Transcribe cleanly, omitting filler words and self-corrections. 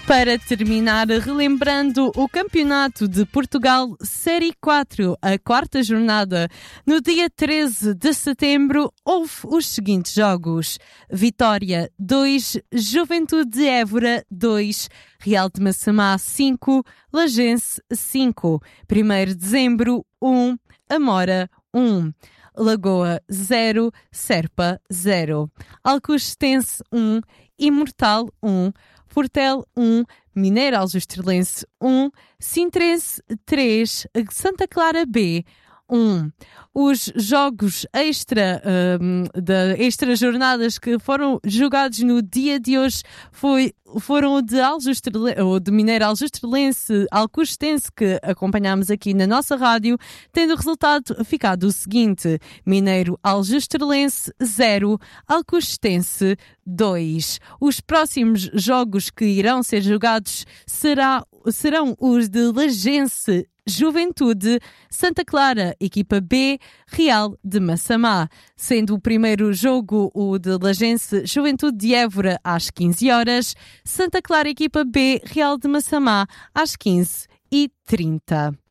Para terminar, relembrando o Campeonato de Portugal Série 4, a quarta jornada, no dia 13 de setembro, houve os seguintes jogos: Vitória 2, Juventude de Évora 2, Real de Massamá 5, Lagense 5, 1º de dezembro 1, Amora 1. Lagoa 0, Serpa 0, Alcochete 1, Imortal 1, Portel 1, Mineiro Aljustreleense 1, Sintrense 3, Santa Clara B 1. Os jogos extra jornadas que foram jogados no dia de hoje foram o de Mineiro Aljustreleense, Alcochetense, que acompanhámos aqui na nossa rádio, tendo o resultado ficado o seguinte: Mineiro Aljustreleense 0, Alcochetense 2. Os próximos jogos que irão ser jogados serão os de Lagense Juventude, Santa Clara, equipa B, Real de Massamá, sendo o primeiro jogo o de Lagense Juventude de Évora às 15 horas, Santa Clara, equipa B, Real de Massamá às 15h30.